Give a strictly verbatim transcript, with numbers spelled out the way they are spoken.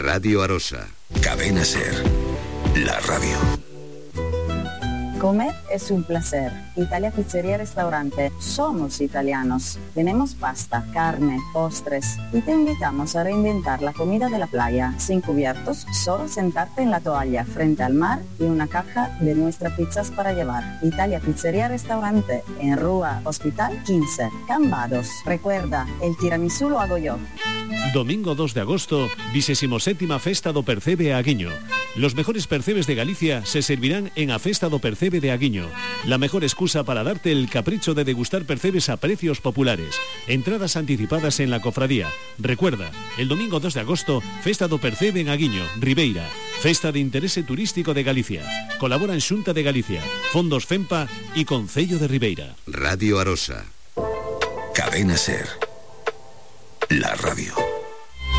Radio Arosa. Cadena Ser, la radio. Comer es un placer. Italia Pizzería Restaurante. Somos italianos. Tenemos pasta, carne, postres y te invitamos a reinventar la comida de la playa. Sin cubiertos, solo sentarte en la toalla frente al mar y una caja de nuestras pizzas para llevar. Italia Pizzería Restaurante en Rua Hospital quince, Cambados. Recuerda, el tiramisú lo hago yo. Domingo dos de agosto, vigésimo séptima Festa do Percebe a Aguiño. Los mejores percebes de Galicia se servirán en a Festa do Percebe de Aguiño. La mejor excusa para darte el capricho de degustar percebes a precios populares. Entradas anticipadas en la cofradía. Recuerda, el domingo dos de agosto, Festa do Percebe en Aguiño, Ribeira. Festa de Interese Turístico de Galicia. Colaboran Xunta de Galicia, Fondos FEMPA y Concello de Ribeira. Radio Arosa. Cadena Ser, la radio.